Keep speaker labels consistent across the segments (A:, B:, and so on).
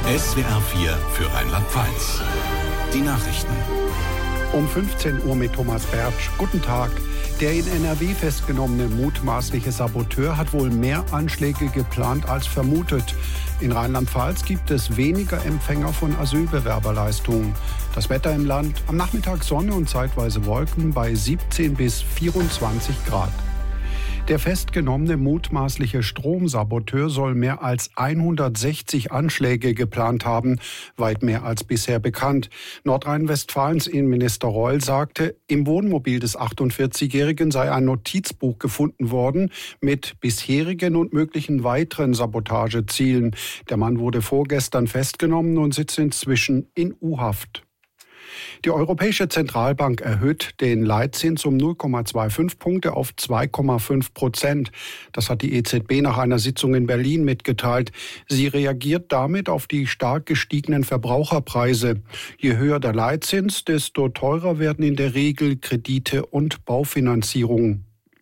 A: SWR 4 für Rheinland-Pfalz. Die Nachrichten.
B: Um 15 Uhr mit Thomas Bertsch. Guten Tag. Der in NRW festgenommene mutmaßliche Saboteur hat wohl mehr Anschläge geplant als vermutet. In Rheinland-Pfalz gibt es weniger Empfänger von Asylbewerberleistungen. Das Wetter im Land: am Nachmittag Sonne und zeitweise Wolken bei 17 bis 24 Grad. Der festgenommene mutmaßliche Stromsaboteur soll mehr als 160 Anschläge geplant haben, weit mehr als bisher bekannt. Nordrhein-Westfalens Innenminister Reul sagte, im Wohnmobil des 48-Jährigen sei ein Notizbuch gefunden worden mit bisherigen und möglichen weiteren Sabotagezielen. Der Mann wurde vorgestern festgenommen und sitzt inzwischen in U-Haft. Die Europäische Zentralbank erhöht den Leitzins um 0,25 Punkte auf 2,5%. Das hat die EZB nach einer Sitzung in Berlin mitgeteilt. Sie reagiert damit auf die stark gestiegenen Verbraucherpreise. Je höher der Leitzins, desto teurer werden in der Regel Kredite und Baufinanzierungen.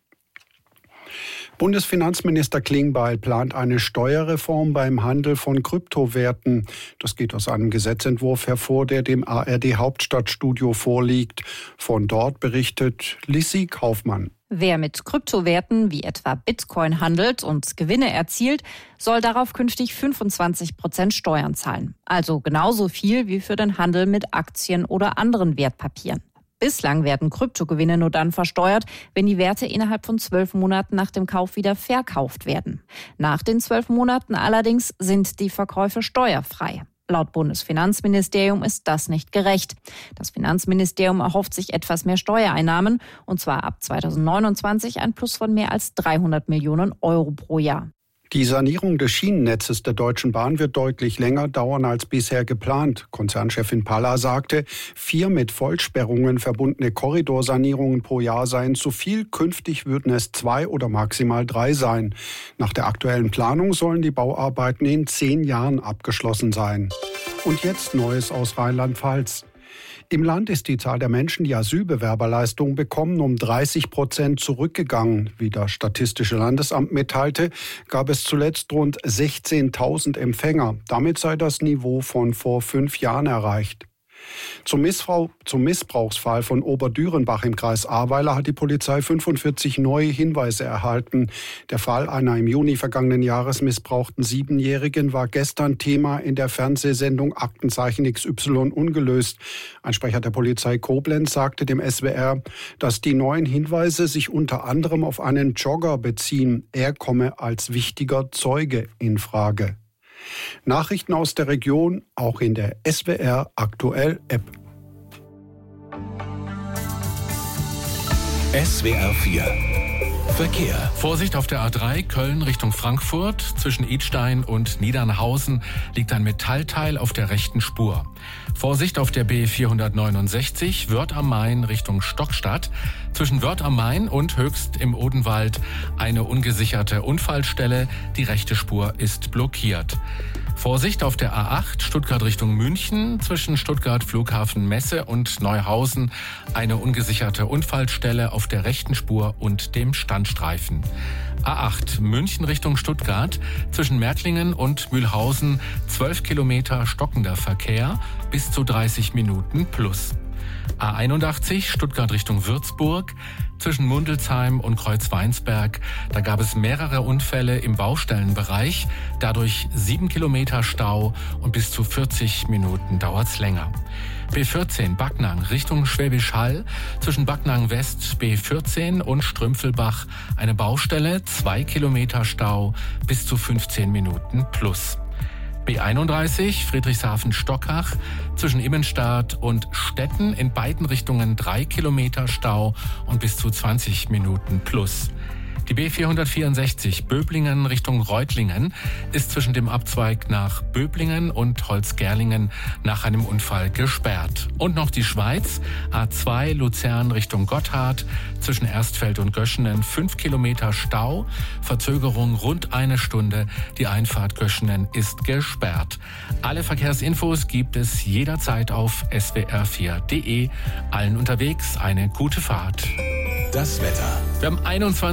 B: Bundesfinanzminister Klingbeil plant eine Steuerreform beim Handel von Kryptowerten. Das geht aus einem Gesetzentwurf hervor, der dem ARD Hauptstadtstudio vorliegt. Von dort berichtet Lissi Kaufmann.
C: Wer mit Kryptowerten wie etwa Bitcoin handelt und Gewinne erzielt, soll darauf künftig 25% Steuern zahlen. Also genauso viel wie für den Handel mit Aktien oder anderen Wertpapieren. Bislang werden Kryptogewinne nur dann versteuert, wenn die Werte innerhalb von 12 Monaten nach dem Kauf wieder verkauft werden. Nach den 12 Monaten allerdings sind die Verkäufe steuerfrei. Laut Bundesfinanzministerium ist das nicht gerecht. Das Finanzministerium erhofft sich etwas mehr Steuereinnahmen, und zwar ab 2029 ein Plus von mehr als 300 Millionen Euro pro Jahr.
B: Die Sanierung des Schienennetzes der Deutschen Bahn wird deutlich länger dauern als bisher geplant. Konzernchefin Palla sagte, 4 mit Vollsperrungen verbundene Korridorsanierungen pro Jahr seien zu viel. Künftig würden es 2 oder maximal 3 sein. Nach der aktuellen Planung sollen die Bauarbeiten in 10 Jahren abgeschlossen sein. Und jetzt Neues aus Rheinland-Pfalz. Im Land ist die Zahl der Menschen, die Asylbewerberleistungen bekommen, um 30% zurückgegangen. Wie das Statistische Landesamt mitteilte, gab es zuletzt rund 16.000 Empfänger. Damit sei das Niveau von vor 5 Jahren erreicht. Zum Missbrauchsfall von Oberdürenbach im Kreis Ahrweiler hat die Polizei 45 neue Hinweise erhalten. Der Fall einer im Juni vergangenen Jahres missbrauchten 7-Jährigen war gestern Thema in der Fernsehsendung Aktenzeichen XY ungelöst. Ein Sprecher der Polizei Koblenz sagte dem SWR, dass die neuen Hinweise sich unter anderem auf einen Jogger beziehen. Er komme als wichtiger Zeuge in Frage. Nachrichten aus der Region, auch in der SWR Aktuell App.
A: SWR 4 Verkehr.
D: Vorsicht auf der A3 Köln Richtung Frankfurt. Zwischen Idstein und Niedernhausen liegt ein Metallteil auf der rechten Spur. Vorsicht auf der B469 Wörth am Main Richtung Stockstadt. Zwischen Wörth am Main und Höchst im Odenwald eine ungesicherte Unfallstelle. Die rechte Spur ist blockiert. Vorsicht auf der A8 Stuttgart Richtung München. Zwischen Stuttgart Flughafen Messe und Neuhausen eine ungesicherte Unfallstelle auf der rechten Spur und dem Standstreifen. A8 München Richtung Stuttgart. Zwischen Merklingen und Mühlhausen 12 Kilometer stockender Verkehr bis zu 30 Minuten plus. A81 Stuttgart Richtung Würzburg. Zwischen Mundelsheim und Kreuzweinsberg, da gab es mehrere Unfälle im Baustellenbereich, dadurch 7 Kilometer Stau und bis zu 40 Minuten dauert's länger. B14 Backnang Richtung Schwäbisch Hall, zwischen Backnang West B14 und Strümpfelbach eine Baustelle, 2 Kilometer Stau, bis zu 15 Minuten plus. B31 Friedrichshafen-Stockach, zwischen Immenstadt und Stetten in beiden Richtungen 3 Kilometer Stau und bis zu 20 Minuten plus. Die B464 Böblingen Richtung Reutlingen ist zwischen dem Abzweig nach Böblingen und Holzgerlingen nach einem Unfall gesperrt. Und noch die Schweiz, A2 Luzern Richtung Gotthard, zwischen Erstfeld und Göschenen 5 Kilometer Stau, Verzögerung rund 1 Stunde, die Einfahrt Göschenen ist gesperrt. Alle Verkehrsinfos gibt es jederzeit auf swr4.de. Allen unterwegs eine gute Fahrt.
A: Das Wetter.
D: Wir haben 21